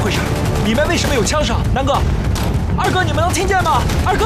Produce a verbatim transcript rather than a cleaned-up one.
回事？里面为什么有枪声？南哥，二哥，你们能听见吗？二哥。